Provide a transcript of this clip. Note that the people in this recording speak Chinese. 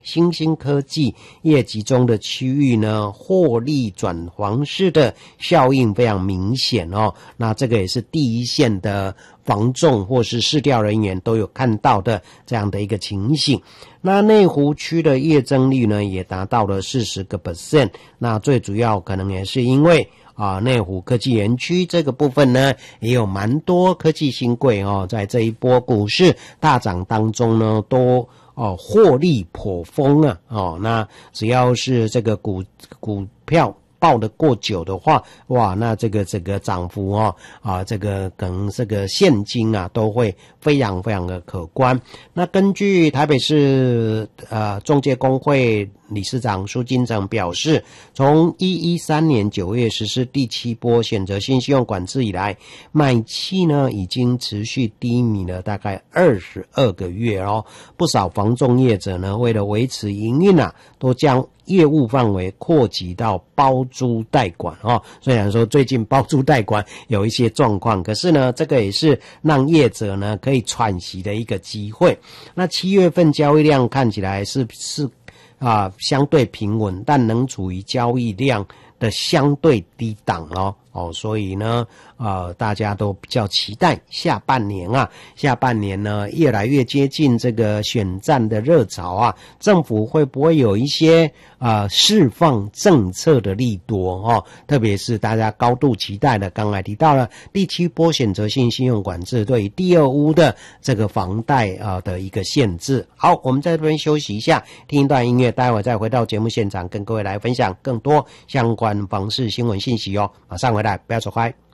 新兴科技业集中的区域呢，获利转黄式的效应非常明显哦。那这个也是第一线的房仲或是市调人员都有看到的这样的一个情形。那内湖区的月增率呢，也达到了40%。那最主要可能也是因为内湖科技园区这个部分呢，也有蛮多科技新贵哦，在这一波股市大涨当中呢，都获利颇丰啊！那只要是这个股票抱得过久的话，哇，那这个涨幅这个可能这个现金啊都会非常非常的可观。那根据台北市仲介工会理事长苏金城表示，从113年9月实施第7波选择性信用管制以来，买气呢已经持续低迷了大概22个月哦。不少房仲业者呢，为了维持营运都将业务范围扩及到包租代管虽然说最近包租代管有一些状况，可是呢，这个也是让业者呢可以喘息的一个机会。那7月份交易量看起来是相对平稳，但仍处于交易量的相对低档所以呢大家都比较期待下半年呢越来越接近这个选战的热潮政府会不会有一些释放政策的利多特别是大家高度期待的，刚才提到了第7波选择性信用管制对于第二屋的这个房贷的一个限制。好，我们在这边休息一下，听一段音乐，待会再回到节目现场，跟各位来分享更多相关房市新闻信息马上回来，不要走开。